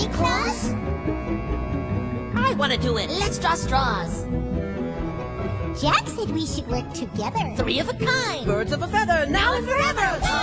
Claus? I want to do it. Let's draw straws. Jack said we should work together. Three of a kind. Birds of a feather, now and forever!